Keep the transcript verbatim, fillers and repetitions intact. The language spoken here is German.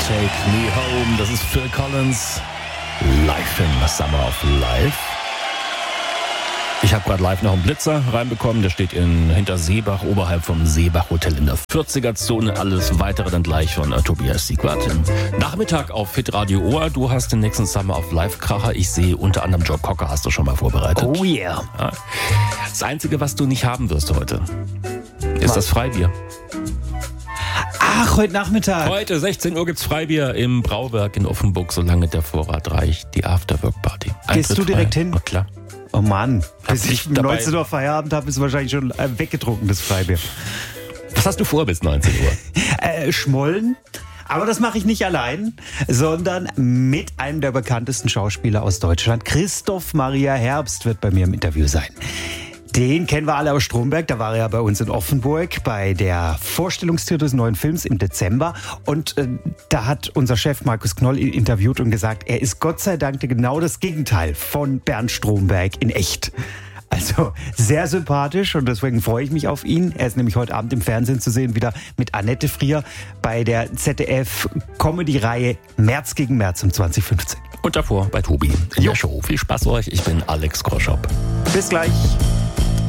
Take Me Home. Das ist Phil Collins live im Summer of Life. Ich habe gerade live noch einen Blitzer reinbekommen. Der steht in Hinterseebach, oberhalb vom Seebach Hotel in der vierziger-Zone. Alles weitere dann gleich von uh, Tobias Siegwart. Im Nachmittag auf Hitradio Ohr. Du hast den nächsten Summer of Life Kracher. Ich sehe unter anderem Joe Cocker, hast du schon mal vorbereitet. Oh yeah. Ja. Das Einzige, was du nicht haben wirst heute, ist was? Das Freibier. Ach, heute Nachmittag. Heute, sechzehn Uhr, gibt's Freibier im Brauwerk in Offenburg, solange der Vorrat reicht. Die Afterwork-Party. Gehst du direkt frei. hin? Na klar. Oh Mann, bis Hab ich um neunzehn Uhr Feierabend habe, ist wahrscheinlich schon äh, weggetrunken, das Freibier. Was hast du vor bis neunzehn Uhr? äh, Schmollen. Aber das mache ich nicht allein, sondern mit einem der bekanntesten Schauspieler aus Deutschland. Christoph Maria Herbst wird bei mir im Interview sein. Den kennen wir alle aus Stromberg, da war er ja bei uns in Offenburg bei der Vorstellungstour des neuen Films im Dezember. Und äh, da hat unser Chef Markus Knoll ihn interviewt und gesagt, er ist Gott sei Dank genau das Gegenteil von Bernd Stromberg in echt. Also sehr sympathisch und deswegen freue ich mich auf ihn. Er ist nämlich heute Abend im Fernsehen zu sehen, wieder mit Annette Frier bei der Z D F-Comedy-Reihe März gegen März um zwanzig fünfzehn. Und davor bei Tobi in Jo. der Show. Viel Spaß euch, ich bin Alex Kroschop. Bis gleich.